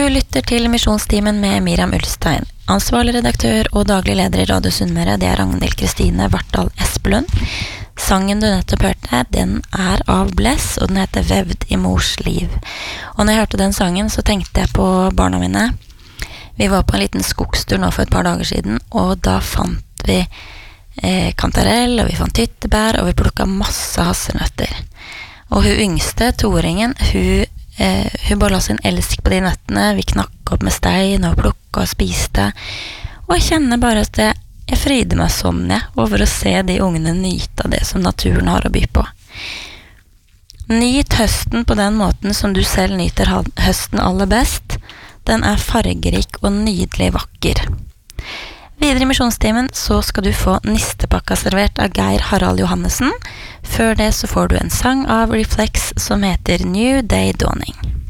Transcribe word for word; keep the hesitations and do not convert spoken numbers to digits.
lytter til Misjonstimen med Miriam Ulstein. Ansvarlig redaktør og daglig leder i Radio Sunnmøre, det er Ragnhild Kristine Vartdal Espelund. Sangen du nettopp hørte, den er av Bless, og den heter Vevd i mors liv. Og når jeg hørte den sangen, så tenkte jeg på barna mine. Vi var på en liten skogstur nå for et par dager siden, og da fant vi eh, kantarell, og vi fant tyttebær, og vi plukket masse hasselnøtter. Og hun yngste, toåringen, hun Eh, hun bare la sin elsk på de nøttene. Vi knakket opp med stein og plukket og spiste. Og jeg kjenner bare at jeg, jeg fryder meg sånn jeg, over å se de ungene nyte av det som naturen har å by på. Nyt høsten på den måten som du selv nyter høsten aller best. Den er fargerik og nydelig vakker. Videre i Misjonstimen så skal du få nistepakka servert av Geir Harald Johannesen. Før det så får du en sang av Reflex som heter New Day Dawning.